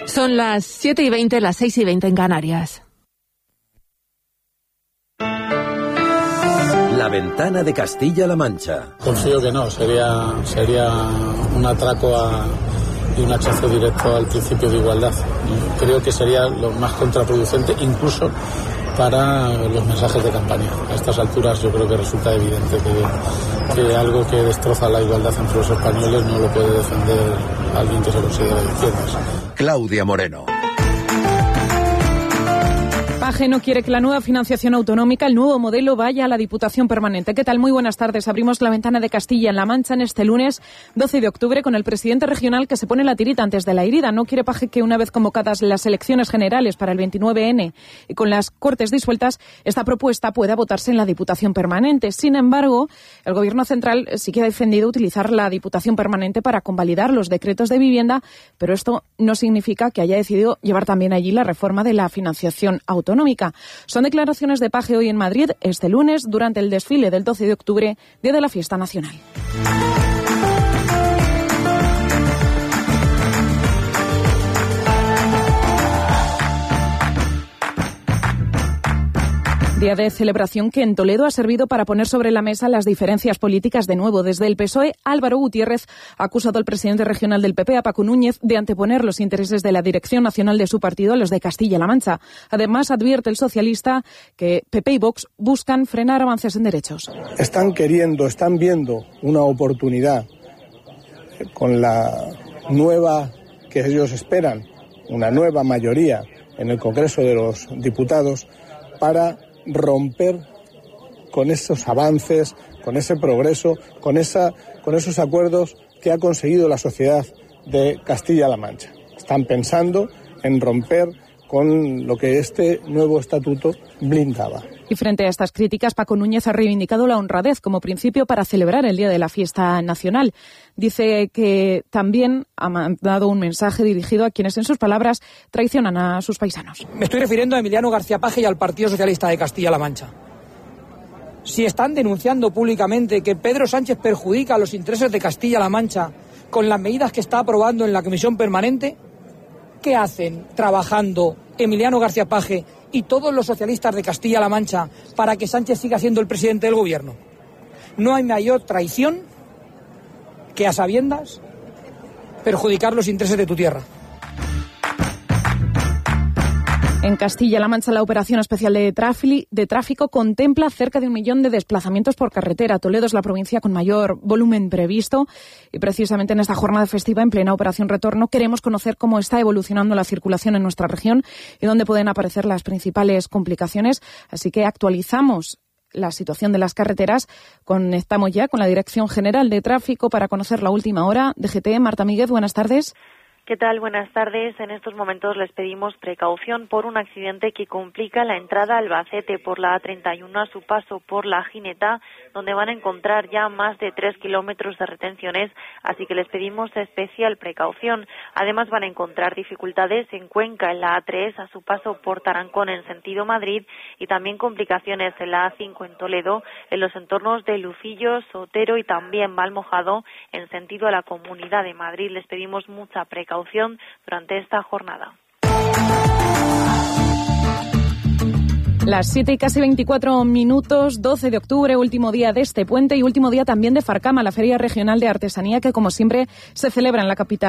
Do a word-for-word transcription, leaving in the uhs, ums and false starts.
Son las siete y veinte, las seis y veinte en Canarias. La ventana de Castilla-La Mancha. Confío que no, sería, sería un atraco a, y un hachazo directo al principio de igualdad. Creo que sería lo más contraproducente, incluso para los mensajes de campaña. A estas alturas yo creo que resulta evidente que, que algo que destroza la igualdad entre los españoles no lo puede defender alguien que se considera de izquierdas. Claudia Moreno. Paje no quiere que la nueva financiación autonómica, el nuevo modelo, vaya a la Diputación Permanente. ¿Qué tal? Muy buenas tardes. Abrimos la ventana de Castilla en La Mancha en este lunes doce de octubre con el presidente regional que se pone la tirita antes de la herida. No quiere Paje que una vez convocadas las elecciones generales para el veintinueve ene y con las Cortes disueltas, esta propuesta pueda votarse en la Diputación Permanente. Sin embargo, el Gobierno central sí que ha defendido utilizar la Diputación Permanente para convalidar los decretos de vivienda, pero esto no significa que haya decidido llevar también allí la reforma de la financiación autonómica. Son declaraciones de Paje hoy en Madrid, este lunes, durante el desfile del doce de octubre, día de la fiesta nacional. Día de celebración que en Toledo ha servido para poner sobre la mesa las diferencias políticas de nuevo. Desde el P S O E, Álvaro Gutiérrez ha acusado al presidente regional del P P, a Paco Núñez, de anteponer los intereses de la dirección nacional de su partido a los de Castilla-La Mancha. Además, advierte el socialista que P P y Vox buscan frenar avances en derechos. Están queriendo, están viendo una oportunidad con la nueva que ellos esperan, una nueva mayoría en el Congreso de los Diputados, para romper con esos avances, con ese progreso, con esa, con esos acuerdos que ha conseguido la sociedad de Castilla-La Mancha. Están pensando en romper con lo que este nuevo estatuto blindaba. Y frente a estas críticas, Paco Núñez ha reivindicado la honradez como principio para celebrar el Día de la Fiesta Nacional. Dice que también ha mandado un mensaje dirigido a quienes, en sus palabras, traicionan a sus paisanos. Me estoy refiriendo a Emiliano García Paje y al Partido Socialista de Castilla-La Mancha. Si están denunciando públicamente que Pedro Sánchez perjudica los intereses de Castilla-La Mancha con las medidas que está aprobando en la Comisión Permanente, ¿qué hacen trabajando Emiliano García Paje y todos los socialistas de Castilla-La Mancha para que Sánchez siga siendo el presidente del gobierno? No hay mayor traición que, a sabiendas, perjudicar los intereses de tu tierra. En Castilla-La Mancha, la operación especial de, tráfico, de tráfico contempla cerca de un millón de desplazamientos por carretera. Toledo es la provincia con mayor volumen previsto y precisamente en esta jornada festiva, en plena operación retorno, queremos conocer cómo está evolucionando la circulación en nuestra región y dónde pueden aparecer las principales complicaciones. Así que actualizamos la situación de las carreteras. Conectamos ya con la Dirección General de Tráfico para conocer la última hora. D G T, Marta Míguez, buenas tardes. ¿Qué tal? Buenas tardes. En estos momentos les pedimos precaución por un accidente que complica la entrada a Albacete por la A treinta y uno a su paso por la Gineta, donde van a encontrar ya más de tres kilómetros de retenciones, así que les pedimos especial precaución. Además van a encontrar dificultades en Cuenca, en la A tres a su paso por Tarancón en sentido Madrid y también complicaciones en la A cinco en Toledo, en los entornos de Lucillo, Sotero y también Valmojado en sentido a la Comunidad de Madrid. Les pedimos mucha precaución durante esta jornada. Las siete y casi veinticuatro minutos, doce de octubre, último día de este puente y último día también de Farcama, la Feria Regional de Artesanía que, como siempre, se celebra en la capital.